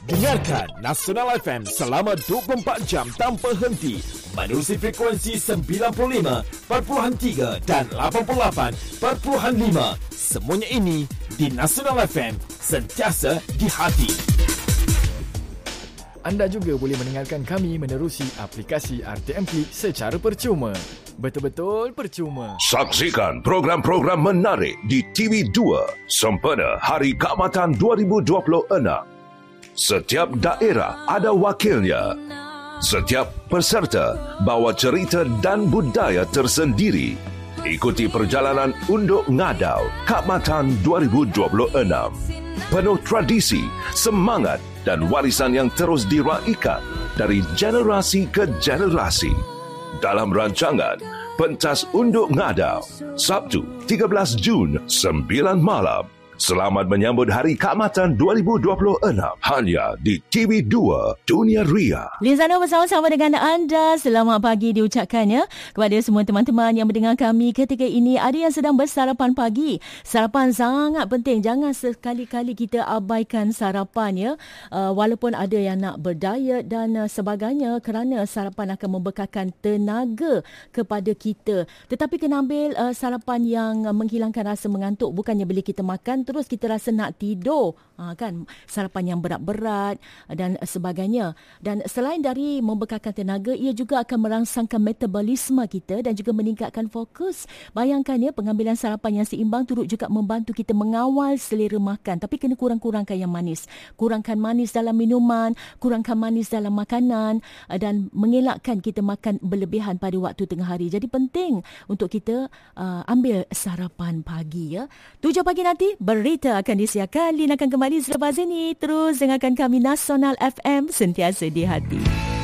Dengarkan Nasional FM selama 24 jam tanpa henti menerusi frekuensi 95.3 dan 88.5. Semuanya ini di Nasional FM, sentiasa di hati. Anda juga boleh mendengarkan kami menerusi aplikasi RTM Klik secara percuma. Betul-betul percuma. Saksikan program-program menarik di TV2 sempena Hari Keamatan 2026. Setiap daerah ada wakilnya. Setiap peserta bawa cerita dan budaya tersendiri. Ikuti perjalanan Unduk Ngadau Keamatan 2026. Penuh tradisi, semangat dan warisan yang terus diraikan dari generasi ke generasi. Dalam rancangan Pentas Unduk Ngadau, Sabtu 13 Jun 9 malam. Selamat menyambut Hari Keamatan 2026 hanya di TV2 Dunia Ria. Lizana bersama-sama dengan anda. Selamat pagi diucapkannya kepada semua teman-teman yang mendengar kami ketika ini. Ada yang sedang bersarapan pagi. Sarapan sangat penting. Jangan sekali-kali kita abaikan sarapan ya. Walaupun ada yang nak berdiet dan sebagainya, kerana sarapan akan membekalkan tenaga kepada kita. Tetapi kena ambil sarapan yang menghilangkan rasa mengantuk. Bukannya bila kita makan terus kita rasa nak tidur, kan, sarapan yang berat-berat dan sebagainya. Dan selain dari membekalkan tenaga, ia juga akan merangsangkan metabolisme kita dan juga meningkatkan fokus. Bayangkan ya, pengambilan sarapan yang seimbang turut juga membantu kita mengawal selera makan. Tapi kena kurang-kurangkan yang manis. Kurangkan manis dalam minuman, kurangkan manis dalam makanan dan mengelakkan kita makan berlebihan pada waktu tengah hari. Jadi penting untuk kita ambil sarapan pagi ya. 7 pagi nanti berita akan disiarkan. Lina akan kembali selepas ini. Terus dengarkan kami Nasional FM, sentiasa di hati.